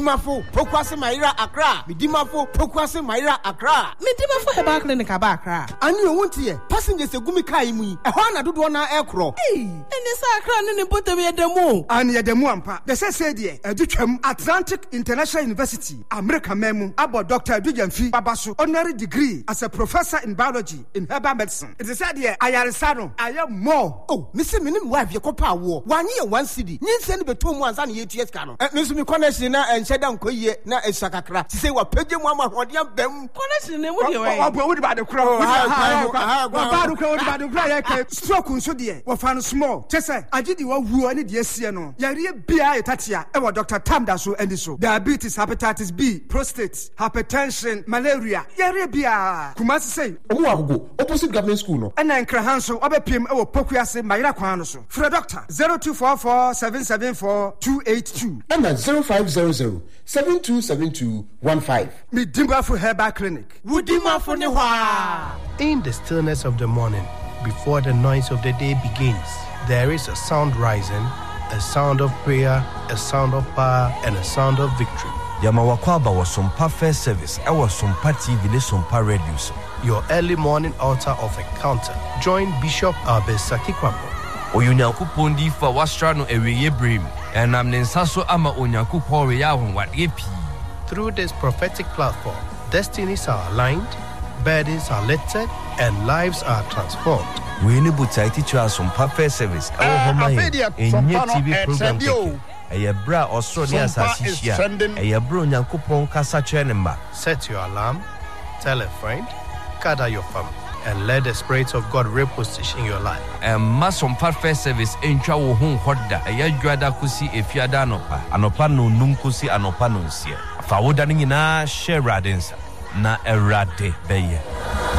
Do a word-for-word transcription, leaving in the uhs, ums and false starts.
Mafo, Pokwase Maira Accra. Midimafo, Pokwase Maira Accra. Midimafo Heba Clinic Aba Accra. And you won't hear passengers a gumi kaimui. A hana do one aircraft. Hey, and this Accra and put away at the moon. And yet the Muampa. The said here, a Duchem Atlantic International University, America Memo, about Doctor Dujanfi Babasu, honorary degree as a professor in biology in herbal medicine. It is said here, I am Sano, I am more. Oh, Mister Minim wife, your copa war. One year, one city. You send the two months and eight years. Mister Mikonesi and Shadam Koye, na Esakakra. To say what Pedro Mama, what young Bem. Connection, what do you want about the crowd? About the crowd, stroke on so dear, or found small. Tessa, I did you who any dear Siano. Yaria Bia Tatia, ever Doctor Tamdasu and so. Diabetes, hepatitis B, prostate, hypertension, malaria. Yaria Bia. Kumasi say, oh, opposite government school. No. And then Krahanso, Obepim, or Pokuase, Maira Kwanoso. For a doctor, zero two four four seven seven four two eight two. And at zero five zero zero seven two seven two one five. Midimba for Herbal Clinic. Woodima for Newa. In the stillness of the morning, before the noise of the day begins, there is a sound rising, a sound of prayer, a sound of power, and a sound of victory. Yamawakwaba was some first service. I was some T V, some radio. Your early morning altar of encounter. Join Bishop Albesaki Kwabo. Oyunyankupon di fa wastrano eweye brim. And I'm Nensaso ama Onyankupon reyahun wat yepi. Through this prophetic platform, destinies are aligned, burdens are lifted, and lives are transformed. We need to teach us some first service. Our home in your T V program. A bra Australia Sassia, a bro Nyankupon Casa Chenemba. Set your alarm, tell a friend, gather your family, and let the Spirit of God reposition your life. And Mason First Service in Chawo Home Hoda, a Yagrada Kusi if Yadanopa, Anopano Numkusi Anopanusia. Fawodanina, share radins, na erade beye.